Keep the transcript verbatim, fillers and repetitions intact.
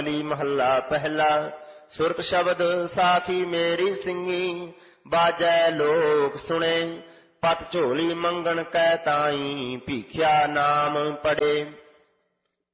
महला पहला। सुरत शब्द साखी मेरी सिंगी, बाजै लोक सुने। पत झोली मंगन कै ताई, भीख्या नाम पड़े।